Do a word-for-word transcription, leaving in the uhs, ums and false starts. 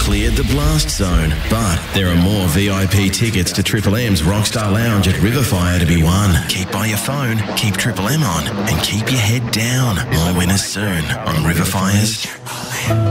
cleared the blast zone, but there are more V I P tickets to Triple M's Rockstar Lounge at Riverfire to be won. Keep by your phone, keep Triple M on, and keep your head down. More winners soon on Riverfire's